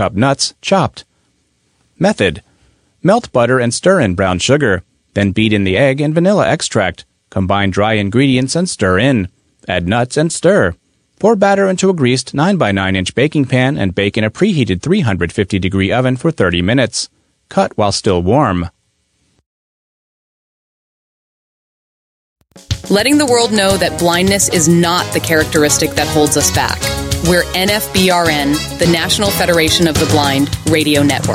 cup nuts, chopped. Method: melt butter and stir in brown sugar. Then beat in the egg and vanilla extract. Combine dry ingredients and stir in. Add nuts and stir. Pour batter into a greased 9x9-inch baking pan and bake in a preheated 350-degree oven for 30 minutes. Cut while still warm. Letting the world know that blindness is not the characteristic that holds us back. We're NFBRN, the National Federation of the Blind Radio Network.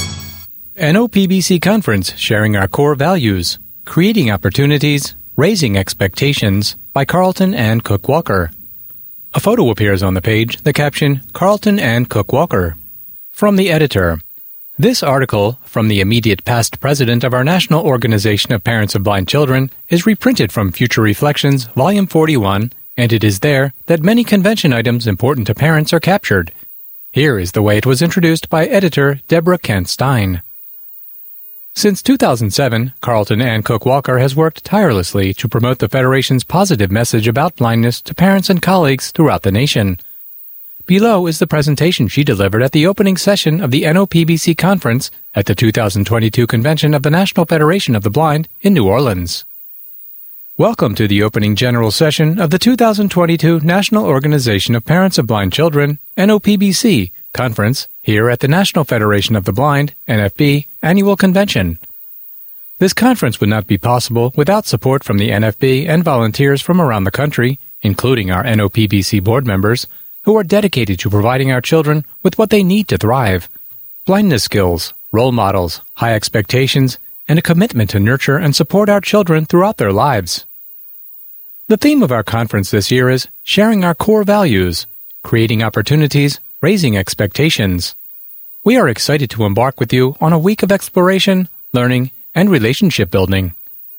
NOPBC Conference, Sharing Our Core Values, Creating Opportunities, Raising Expectations, by Carlton and Cook Walker. A photo appears on the page, the caption, Carlton and Cook Walker. From the editor. This article, from the immediate past president of our National Organization of Parents of Blind Children, is reprinted from Future Reflections, Volume 41, and it is there that many convention items important to parents are captured. Here is the way it was introduced by editor Deborah Kent Stein. Since 2007, Carlton and Cook Walker has worked tirelessly to promote the Federation's positive message about blindness to parents and colleagues throughout the nation. Below is the presentation she delivered at the opening session of the NOPBC Conference at the 2022 convention of the National Federation of the Blind in New Orleans. Welcome to the opening general session of the 2022 National Organization of Parents of Blind Children, NOPBC, Conference here at the National Federation of the Blind, NFB, Annual Convention. This conference would not be possible without support from the NFB and volunteers from around the country, including our NOPBC board members, who are dedicated to providing our children with what they need to thrive: blindness skills, role models, high expectations, and a commitment to nurture and support our children throughout their lives. The theme of our conference this year is Sharing Our Core Values, Creating Opportunities, Raising Expectations. We are excited to embark with you on a week of exploration, learning, and relationship building.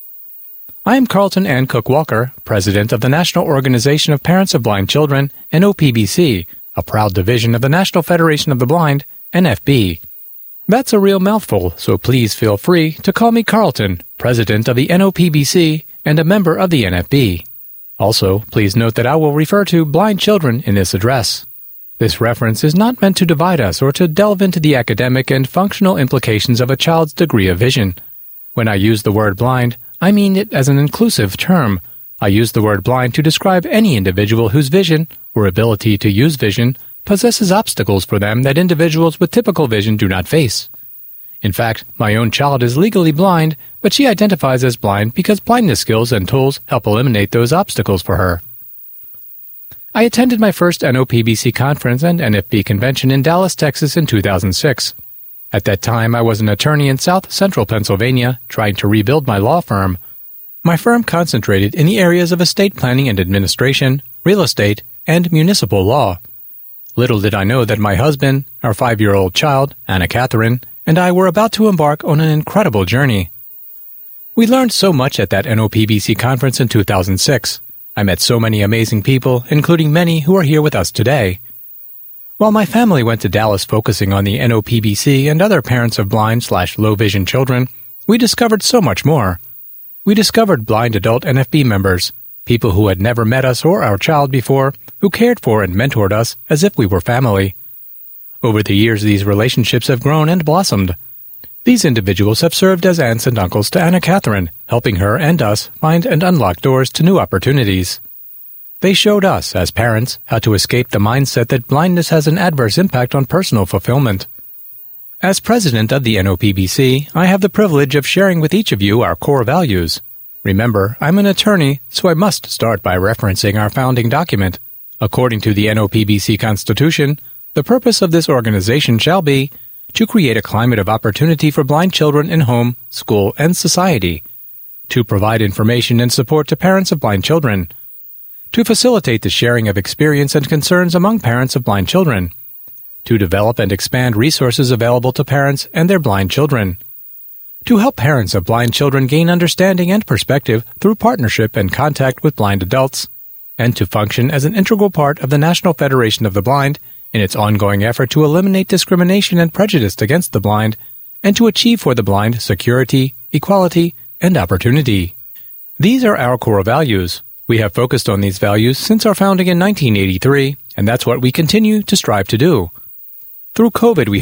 I am Carlton Ann Cook Walker, President of the National Organization of Parents of Blind Children, NOPBC, a proud division of the National Federation of the Blind, NFB. That's a real mouthful, so please feel free to call me Carlton, President of the NOPBC and a member of the NFB. Also, please note that I will refer to blind children in this address. This reference is not meant to divide us or to delve into the academic and functional implications of a child's degree of vision. When I use the word blind, I mean it as an inclusive term. I use the word blind to describe any individual whose vision, or ability to use vision, possesses obstacles for them that individuals with typical vision do not face. In fact, my own child is legally blind, but she identifies as blind because blindness skills and tools help eliminate those obstacles for her. I attended my first NOPBC conference and NFB convention in Dallas, Texas in 2006. At that time, I was an attorney in South Central Pennsylvania trying to rebuild my law firm. My firm concentrated in the areas of estate planning and administration, real estate, and municipal law. Little did I know that my husband, our 5-year-old child, Anna Catherine, and I were about to embark on an incredible journey. We learned so much at that NOPBC conference in 2006. I met so many amazing people, including many who are here with us today. While my family went to Dallas focusing on the NOPBC and other parents of blind/low vision children, we discovered so much more. We discovered blind adult NFB members, people who had never met us or our child before, who cared for and mentored us as if we were family. Over the years, these relationships have grown and blossomed. These individuals have served as aunts and uncles to Anna Catherine, helping her and us find and unlock doors to new opportunities. They showed us, as parents, how to escape the mindset that blindness has an adverse impact on personal fulfillment. As president of the NOPBC, I have the privilege of sharing with each of you our core values. Remember, I'm an attorney, so I must start by referencing our founding document. According to the NOPBC Constitution, the purpose of this organization shall be to create a climate of opportunity for blind children in home, school, and society, to provide information and support to parents of blind children, to facilitate the sharing of experience and concerns among parents of blind children, to develop and expand resources available to parents and their blind children, to help parents of blind children gain understanding and perspective through partnership and contact with blind adults, and to function as an integral part of the National Federation of the Blind in its ongoing effort to eliminate discrimination and prejudice against the blind, and to achieve for the blind security, equality, and opportunity. These are our core values. We have focused on these values since our founding in 1983, and that's what we continue to strive to do. Through COVID, we